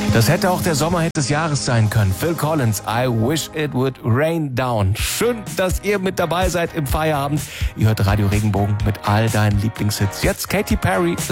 Das hätte auch der Sommerhit des Jahres sein können. Phil Collins, I Wish It Would Rain Down. Schön, dass ihr mit dabei seid im Feierabend. Ihr hört Radio Regenbogen mit all deinen Lieblingshits. Jetzt Katy Perry.